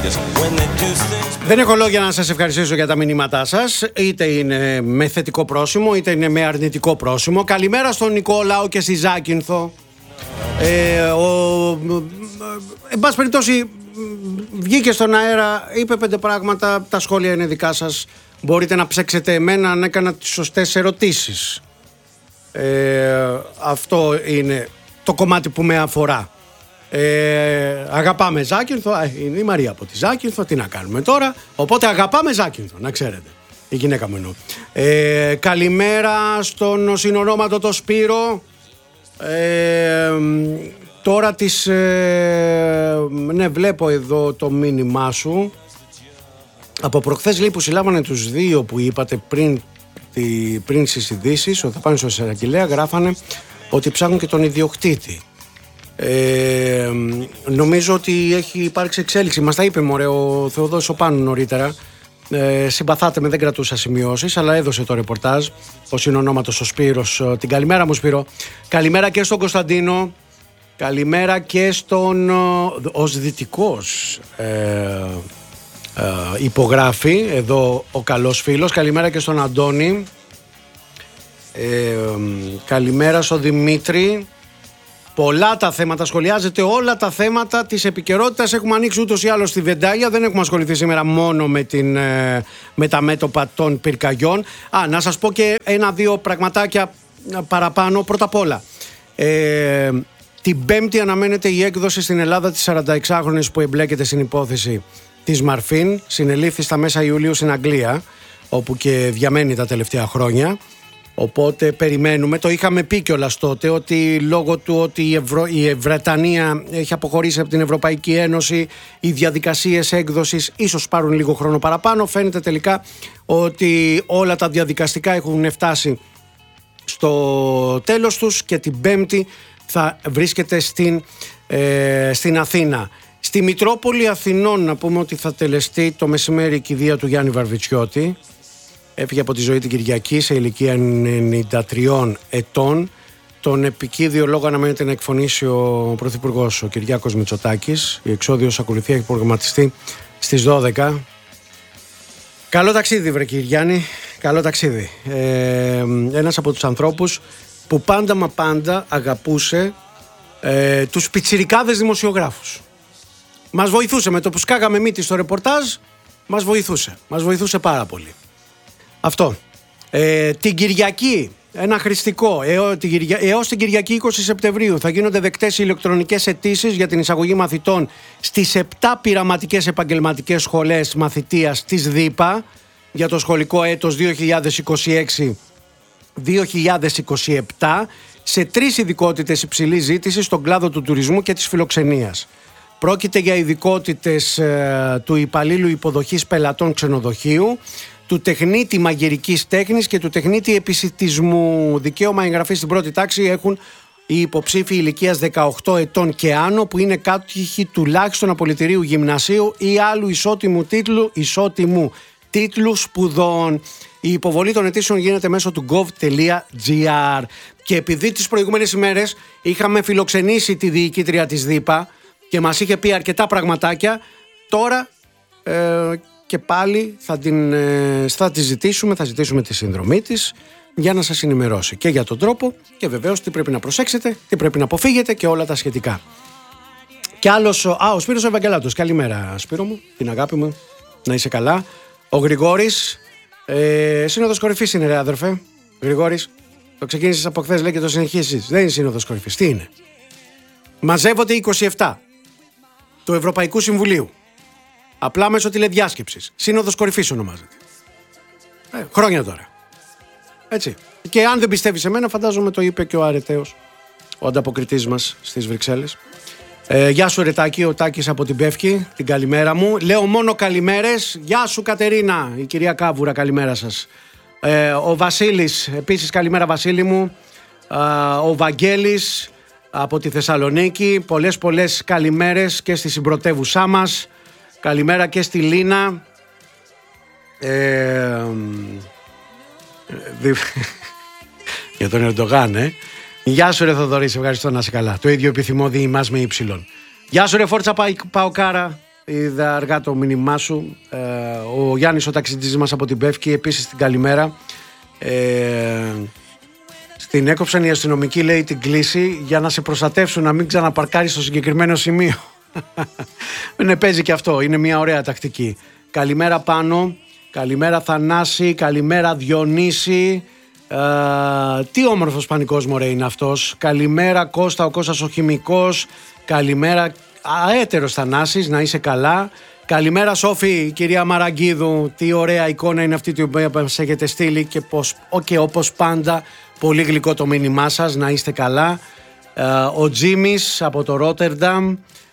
Δεν έχω λόγια να σας ευχαριστήσω για τα μηνύματά σας, είτε είναι με θετικό πρόσημο είτε είναι με αρνητικό πρόσημο. Καλημέρα στον Νικόλαο και στη Ζάκυνθο. Εν πάση περιπτώσει, βγήκε στον αέρα, είπε 5 πράγματα, τα σχόλια είναι δικά σας. Μπορείτε να ψέξετε εμένα αν έκανα τις σωστές ερωτήσεις. Αυτό είναι το κομμάτι που με αφορά. Αγαπάμε Ζάκυνθο, είναι η Μαρία από τη Ζάκυνθο, τι να κάνουμε τώρα. Οπότε αγαπάμε Ζάκυνθο, να ξέρετε. Η γυναίκα μου εννοώ. Καλημέρα στον συνονόματο το Σπύρο. Τώρα ναι, βλέπω εδώ το μήνυμά σου. Από προχθές λέει που συλλάβανε τους 2 που είπατε πριν στις ειδήσεις ότι θα πάνε στο εισαγγελέα, γράφανε ότι ψάχνουν και τον ιδιοκτήτη. Νομίζω ότι έχει υπάρξει εξέλιξη. Μας τα είπε ο Θεοδόσης ο Πάνου νωρίτερα. Συμπαθάτε με, δεν κρατούσα σημειώσεις, αλλά έδωσε το ρεπορτάζ ο συνονόματος ο Σπύρος. Την καλημέρα μου, Σπύρο. Καλημέρα και στον Κωνσταντίνο. Καλημέρα και στον ως δυτικός υπογράφει εδώ ο καλός φίλος. Καλημέρα και στον Αντώνη. Καλημέρα στον Δημήτρη. Πολλά τα θέματα, σχολιάζετε όλα τα θέματα της επικαιρότητας. Έχουμε ανοίξει ούτως ή άλλως τη βεντάγια. Δεν έχουμε ασχοληθεί σήμερα μόνο με τα μέτωπα των πυρκαγιών. Να σας πω και 1-2 πραγματάκια παραπάνω. Πρώτα απ' όλα, την Πέμπτη αναμένεται η έκδοση στην Ελλάδα της 46χρονης που εμπλέκεται στην υπόθεση της Μαρφίν. Συνελήφθη στα μέσα Ιουλίου στην Αγγλία, όπου και διαμένει τα τελευταία χρόνια. Οπότε περιμένουμε, το είχαμε πει κιόλας τότε, ότι λόγω του ότι η Βρετανία έχει αποχωρήσει από την Ευρωπαϊκή Ένωση, οι διαδικασίες έκδοσης ίσως πάρουν λίγο χρόνο παραπάνω. Φαίνεται τελικά ότι όλα τα διαδικαστικά έχουν φτάσει στο τέλος τους και την Πέμπτη θα βρίσκεται στην Αθήνα. Στη Μητρόπολη Αθηνών να πούμε ότι θα τελεστεί το μεσημέρι η κηδεία του Γιάννη Βαρβιτσιώτη. Έφυγε από τη ζωή την Κυριακή σε ηλικία 93 ετών. Τον επικίδιο λόγο αναμένεται να εκφωνήσει ο Πρωθυπουργός, ο Κυριάκος Μητσοτάκης. Η εξόδιος ακολουθία έχει προγραμματιστεί στις 12. Καλό ταξίδι, βρε Κυριάννη. Καλό ταξίδι. Ένας από τους ανθρώπους που πάντα μα πάντα αγαπούσε τους πιτσιρικάδες δημοσιογράφους. Μας βοηθούσε με το που σκάγαμε μύτη στο ρεπορτάζ. Μας βοηθούσε πάρα πολύ. Αυτό. Την Κυριακή, ένα χρηστικό, έως την Κυριακή 20 Σεπτεμβρίου θα γίνονται δεκτές οι ηλεκτρονικές αιτήσεις για την εισαγωγή μαθητών στις 7 πειραματικές επαγγελματικές σχολές μαθητείας της ΔΥΠΑ για το σχολικό έτος 2026-2027 σε 3 ειδικότητες υψηλής ζήτησης στον κλάδο του τουρισμού και της φιλοξενίας. Πρόκειται για ειδικότητες του υπαλλήλου υποδοχής πελατών ξενοδοχείου, του τεχνίτη μαγειρικής τέχνης και του τεχνίτη επισιτισμού. Δικαίωμα εγγραφής στην πρώτη τάξη έχουν οι υποψήφοι ηλικίας 18 ετών και άνω που είναι κάτοχοι τουλάχιστον απολυτηρίου γυμνασίου ή άλλου ισότιμου τίτλου σπουδών. Η υποβολή των αιτήσεων γίνεται μέσω του gov.gr. Και επειδή τις προηγούμενες ημέρες είχαμε φιλοξενήσει τη διοικήτρια της ΔΥΠΑ και μας είχε πει αρκετά πραγματάκια, τώρα και πάλι θα τη ζητήσουμε, θα ζητήσουμε τη συνδρομή της για να σας ενημερώσει και για τον τρόπο και βεβαίως τι πρέπει να προσέξετε, τι πρέπει να αποφύγετε και όλα τα σχετικά. Και άλλος, ο Σπύρος Ευαγγελάτος. Καλημέρα Σπύρο μου, την αγάπη μου, να είσαι καλά. Ο Γρηγόρης, σύνοδος κορυφής είναι ρε αδερφέ. Γρηγόρης, το ξεκίνησες από χθες λέει και το συνεχίσεις. Δεν είναι σύνοδος κορυφής, τι είναι? Μαζεύονται 27 του Ευρωπαϊκού Συμβουλίου. Απλά μέσω τηλεδιάσκεψης. Σύνοδος κορυφής ονομάζεται. Χρόνια τώρα. Έτσι. Και αν δεν πιστεύεις σε μένα, φαντάζομαι το είπε και ο αρεταίος, ο ανταποκριτής μας στις Βρυξέλλες. Γεια σου Ρετάκη, ο Τάκης από την Πεύκη. Την καλημέρα μου. Λέω μόνο καλημέρες. Γεια σου Κατερίνα, η κυρία Κάβουρα, καλημέρα σας. Ο Βασίλης, επίσης καλημέρα Βασίλη μου. Ο Βαγγέλης από τη Θεσσαλονίκη. Πολλές καλημέρες και στη συμπρωτεύουσά μας. Καλημέρα και στη Λίνα. Για τον Ερντογάν, Γεια σου ρε Θοδωρή, σε ευχαριστώ, να είσαι καλά. Το ίδιο επιθυμώ διημάς με ύψιλον. Γεια σου ρε Φόρτσα Παοκάρα. είδα αργά το μήνυμά σου. Ο Γιάννης ο ταξιτζής μας από την Πεύκη, επίσης την καλημέρα. Στην έκοψαν οι αστυνομικοί, λέει, την κλίση για να σε προστατεύσουν να μην ξαναπαρκάρεις στο συγκεκριμένο σημείο. Ναι, παίζει και αυτό, είναι μια ωραία τακτική. Καλημέρα Πάνο, καλημέρα Θανάση, καλημέρα Διονύση. Τι όμορφος πανικός μωρέ είναι αυτός. Καλημέρα Κώστα, ο Κώστας ο χημικός. Καλημέρα αέτερος Θανάσης, να είσαι καλά. Καλημέρα Σόφη, κυρία Μαραγκίδου. Τι ωραία εικόνα είναι αυτή την οποία μας έχετε στείλει και όπως πάντα πολύ γλυκό το μήνυμά σας, να είστε καλά. Ο Τζίμις από το Ρότερνταμ,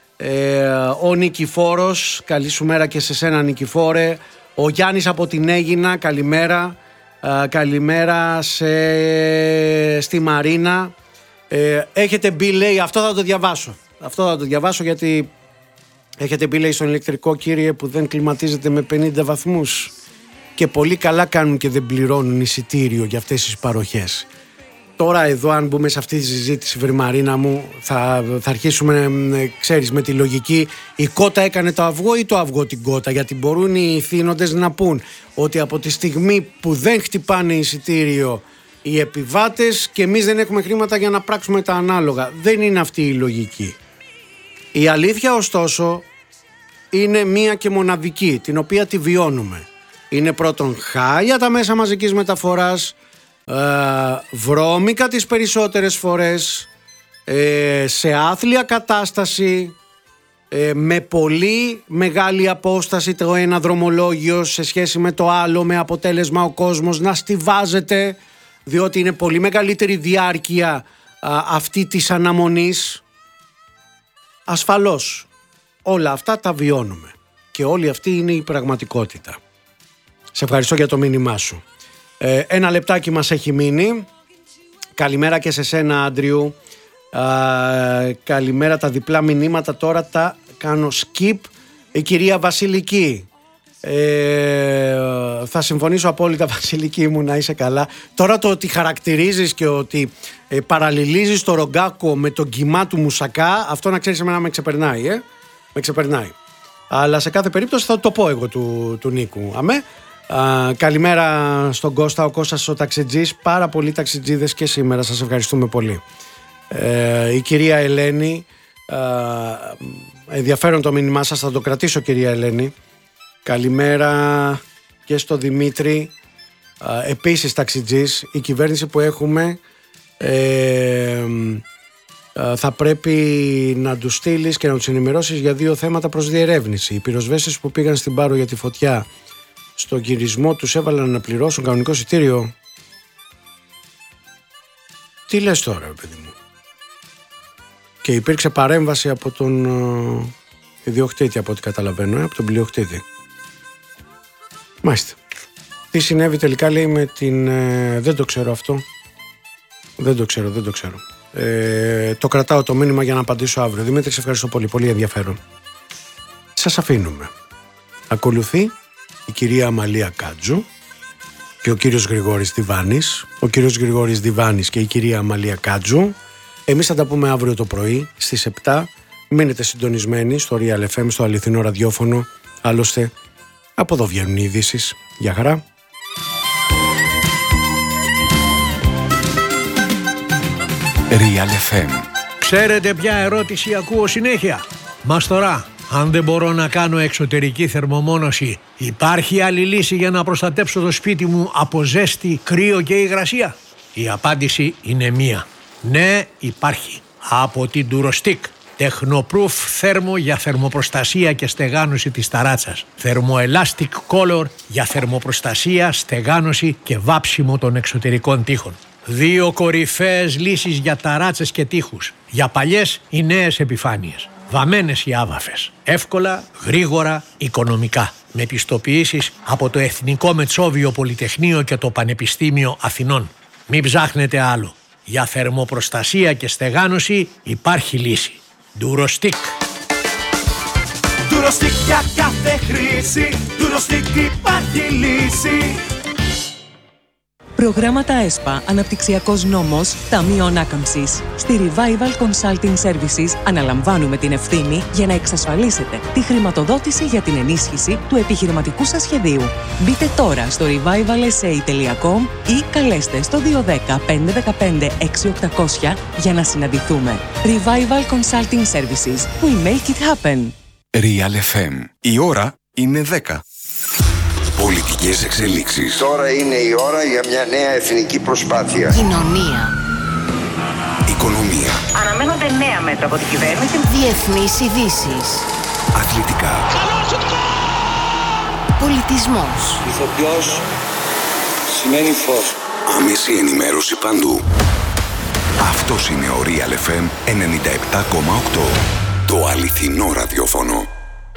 ο Νικηφόρος, καλή σου μέρα και σε σένα Νικηφόρε. Ο Γιάννης από την Αίγινα, καλημέρα. Καλημέρα στη Μαρίνα. Έχετε μπει, λέει, αυτό θα το διαβάσω γιατί έχετε μπει, λέει, στον ηλεκτρικό, κύριε, που δεν κλιματίζεται με 50 βαθμούς και πολύ καλά κάνουν και δεν πληρώνουν εισιτήριο για αυτές τις παροχές. Τώρα εδώ, αν μπούμε σε αυτή τη συζήτηση, βρε Μαρίνα μου, θα αρχίσουμε, ξέρεις, με τη λογική η κότα έκανε το αυγό ή το αυγό την κότα, γιατί μπορούν οι θύνοντες να πούν ότι από τη στιγμή που δεν χτυπάνε εισιτήριο οι επιβάτες και εμείς δεν έχουμε χρήματα για να πράξουμε τα ανάλογα. Δεν είναι αυτή η λογική. Η αλήθεια ωστόσο είναι μία και μοναδική, την οποία τη βιώνουμε. Είναι πρώτον χάλια τα μέσα μαζικής μεταφοράς, βρώμικα τις περισσότερες φορές, σε άθλια κατάσταση, με πολύ μεγάλη απόσταση το ένα δρομολόγιο σε σχέση με το άλλο, με αποτέλεσμα ο κόσμος να στιβάζεται, διότι είναι πολύ μεγαλύτερη διάρκεια αυτή της αναμονής. Ασφαλώς όλα αυτά τα βιώνουμε και όλη αυτή είναι η πραγματικότητα. Σε ευχαριστώ για το μήνυμά σου. Ένα λεπτάκι μας έχει μείνει. Καλημέρα και σε σένα Άντριου. Καλημέρα, τα διπλά μηνύματα τώρα τα κάνω skip. Η κυρία Βασιλική, θα συμφωνήσω απόλυτα Βασιλική μου, να είσαι καλά. Τώρα το ότι χαρακτηρίζεις και ότι παραλληλίζεις το Ρογκάκο με τον Κιμά του Μουσακά, αυτό να ξέρεις εμένα με ξεπερνάει, με ξεπερνάει. Αλλά σε κάθε περίπτωση θα το πω εγώ του Νίκου. Αμέ. Καλημέρα στον Κώστα, ο Κώστας ο ταξιτζής. Πάρα πολλοί ταξιτζίδες και σήμερα, σας ευχαριστούμε πολύ. Η κυρία Ελένη, ενδιαφέρον το μήνυμά σας, θα το κρατήσω κυρία Ελένη. Καλημέρα και στο Δημήτρη, επίσης ταξιτζής. Η κυβέρνηση που έχουμε θα πρέπει να τους στείλεις και να τους ενημερώσεις για 2 θέματα προς διερεύνηση. Οι πυροσβέστες που πήγαν στην Πάρο για τη φωτιά, στον γυρισμό τους έβαλαν να πληρώσουν κανονικό εισιτήριο. Τι λες τώρα, παιδί μου? Και υπήρξε παρέμβαση από τον ιδιοκτήτη, από ό,τι καταλαβαίνω, από τον πλειοκτήτη. Μάλιστα. Τι συνέβη τελικά, λέει, με την... δεν το ξέρω αυτό. Δεν το ξέρω. Το κρατάω το μήνυμα για να απαντήσω αύριο. Δημήτρη, σε ευχαριστώ πολύ. Πολύ ενδιαφέρον. Σας αφήνουμε. Ακολουθεί η κυρία Αμαλία Κάτζου και ο κύριος Γρηγόρης Διβάνης. Ο κύριος Γρηγόρης Διβάνης και η κυρία Αμαλία Κάτζου. Εμείς θα τα πούμε αύριο το πρωί στις 7. Μείνετε συντονισμένοι στο Real FM, στο αληθινό ραδιόφωνο. Άλλωστε, από εδώ βγαίνουν οι ειδήσεις. Γεια χαρά. Real FM. Ξέρετε ποια ερώτηση ακούω συνέχεια? Μαστορά, αν δεν μπορώ να κάνω εξωτερική θερμομόνωση, υπάρχει άλλη λύση για να προστατέψω το σπίτι μου από ζέστη, κρύο και υγρασία? Η απάντηση είναι μία. Ναι, υπάρχει. Από την Durostick. Technoproof θέρμο για θερμοπροστασία και στεγάνωση της ταράτσας. Thermoelastic Color για θερμοπροστασία, στεγάνωση και βάψιμο των εξωτερικών τοίχων. 2 κορυφαίες λύσεις για ταράτσες και τοίχους. Για παλιές ή νέες επιφάνειες. Βαμμένες ή άβαφες. Εύκολα, γρήγορα, οικονομικά. Με πιστοποιήσεις από το Εθνικό Μετσόβιο Πολυτεχνείο και το Πανεπιστήμιο Αθηνών. Μην ψάχνετε άλλο. Για θερμοπροστασία και στεγάνωση υπάρχει λύση. Durostick. Durostick για κάθε χρήση. Durostick υπάρχει λύση. Προγράμματα ΕΣΠΑ, Αναπτυξιακός Νόμος, Ταμείο Ανάκαμψης. Στη Revival Consulting Services αναλαμβάνουμε την ευθύνη για να εξασφαλίσετε τη χρηματοδότηση για την ενίσχυση του επιχειρηματικού σας σχεδίου. Μπείτε τώρα στο revivalsa.com ή καλέστε στο 210 515 6800 για να συναντηθούμε. Revival Consulting Services. We make it happen. Real FM. Η ώρα είναι 10. Πολιτικές εξελίξεις. Τώρα είναι η ώρα για μια νέα εθνική προσπάθεια. Κοινωνία. Οικονομία. Αναμένονται νέα μέτρα από την κυβέρνηση. Διεθνείς ειδήσεις. Αθλητικά. Πολιτισμός. Ηθοποιός σημαίνει φως. Άμεση ενημέρωση παντού. Αυτός είναι ο Real FM 97,8. Το αληθινό ραδιόφωνο.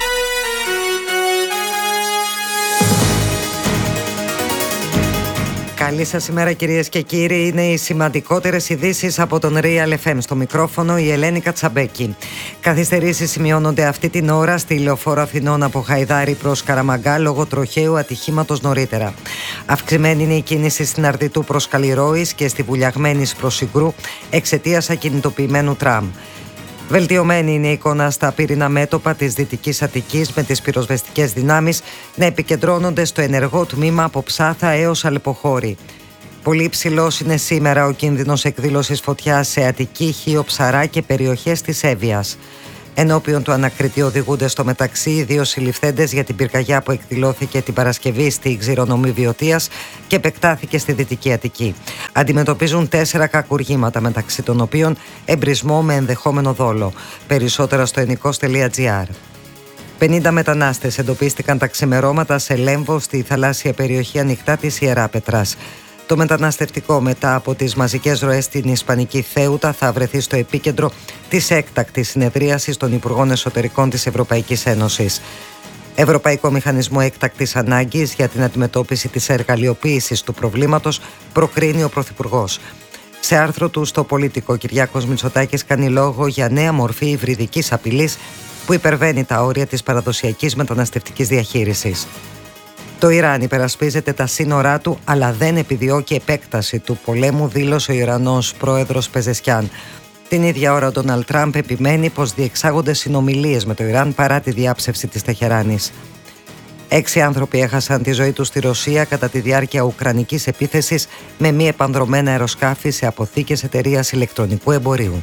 Καλή σας ημέρα κυρίες και κύριοι. Είναι οι σημαντικότερες ειδήσεις από τον Real FM. Στο μικρόφωνο η Ελένη Κατσαμπέκη. Καθυστερήσεις σημειώνονται αυτή την ώρα στη Λεωφόρο Αθηνών από Χαϊδάρη προς Καραμαγκά λόγω τροχαίου ατυχήματος νωρίτερα. Αυξημένη είναι η κίνηση στην Αρδιτού προς Καλλιρόης και στη Βουλιαγμένης προς Συγκρού εξαιτίας ακινητοποιημένου τραμ. Βελτιωμένη είναι η εικόνα στα πύρινα μέτωπα της Δυτικής Αττικής με τις πυροσβεστικές δυνάμεις να επικεντρώνονται στο ενεργό τμήμα από Ψάθα έως Αλεποχώρη. Πολύ υψηλός είναι σήμερα ο κίνδυνος εκδήλωσης φωτιάς σε Αττική, Χίο, Ψαρά και περιοχές της Εύβοιας. Ενώπιον του ανακριτή οδηγούνται στο μεταξύ οι δύο συλληφθέντες για την πυρκαγιά που εκδηλώθηκε την Παρασκευή στη Ξηρονομή Βιωτίας και επεκτάθηκε στη Δυτική Αττική. Αντιμετωπίζουν 4 κακουργήματα, μεταξύ των οποίων εμπρισμό με ενδεχόμενο δόλο. Περισσότερα στο ενικός.gr. 50 μετανάστες εντοπίστηκαν τα ξημερώματα σε Λέμβο στη θαλάσσια περιοχή ανοιχτά της Ιεράπετρας. Το μεταναστευτικό μετά από τις μαζικές ροές στην Ισπανική Θέουτα θα βρεθεί στο επίκεντρο της έκτακτης συνεδρίασης των Υπουργών Εσωτερικών της Ευρωπαϊκής Ένωσης. Ευρωπαϊκό Μηχανισμό Έκτακτης Ανάγκης για την αντιμετώπιση της εργαλειοποίησης του προβλήματος προκρίνει ο Πρωθυπουργός. Σε άρθρο του στο Πολίτικο, ο Κυριάκος Μητσοτάκης κάνει λόγο για νέα μορφή υβριδικής απειλής που υπερβαίνει τα όρια της παραδοσιακής μεταναστευτικής διαχείρισης. Το Ιράν υπερασπίζεται τα σύνορά του, αλλά δεν επιδιώκει επέκταση του πολέμου, δήλωσε ο Ιρανός πρόεδρος Πεζεσκιάν. Την ίδια ώρα ο Ντόναλντ Τραμπ επιμένει πως διεξάγονται συνομιλίες με το Ιράν παρά τη διάψευση της Τεχεράνης. 6 άνθρωποι έχασαν τη ζωή τους στη Ρωσία κατά τη διάρκεια ουκρανικής επίθεσης με μη επανδρωμένα αεροσκάφη σε αποθήκες εταιρείας ηλεκτρονικού εμπορίου.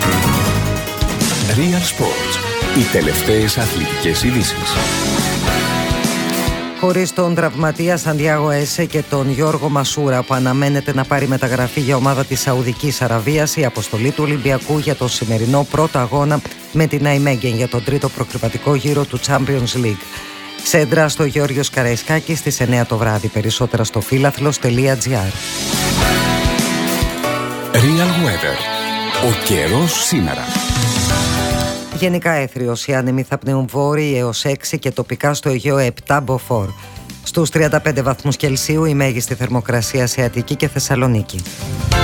Real Sports. Οι τελευταίες αθλητικές ειδήσεις. Χωρίς τον τραυματία Σαντιάγο Έσε και τον Γιώργο Μασούρα που αναμένεται να πάρει μεταγραφή για ομάδα της Σαουδικής Αραβίας, η αποστολή του Ολυμπιακού για το σημερινό πρώτο αγώνα με την Αϊμέγγεν για τον τρίτο προκριματικό γύρο του Champions League. Σέντρα στο Γεώργιος Καραϊσκάκης στις 9 το βράδυ. Περισσότερα στο φίλαθλος.gr. Real Weather. Ο καιρός σήμερα. Γενικά έθριος, οι άνεμοι θα πνέουν βόρειοι έως 6 και τοπικά στο Αιγαίο 7 μποφόρ. Στους 35 βαθμούς Κελσίου η μέγιστη θερμοκρασία σε Αττική και Θεσσαλονίκη.